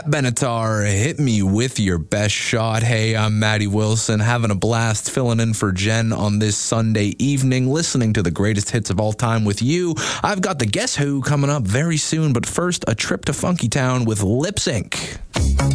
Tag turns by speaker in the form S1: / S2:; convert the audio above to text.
S1: Pat Benatar, hit me with your best shot. Hey, I'm Maddie Wilson, having a blast filling in for Jen on this Sunday evening, listening to the greatest hits of all time with you. I've got the Guess Who coming up very soon, but first, a trip to Funky Town with Lip Sync.